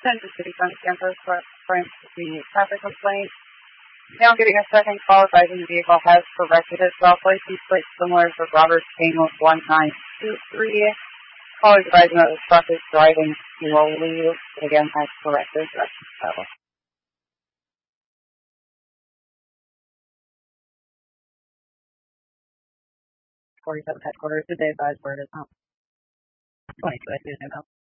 Central City Front campus for the traffic complaint. Now getting a second call advising the vehicle has corrected itself. License plate similar to Robert Kane with 1923. Call advising that the truck is driving slowly. Again, has corrected. So. 47 headquarters. Did they advise where it is now? 22, I didn't know.